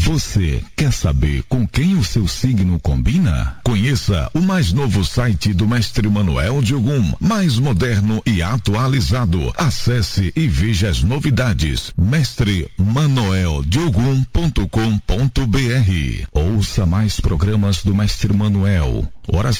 Você quer saber com quem o seu signo combina? Conheça o mais novo site do Mestre Manuel de Ogum, mais moderno e atualizado. Acesse e veja as novidades. mestreManueldeogum.com.br. Ouça mais programas do Mestre Manuel. Horas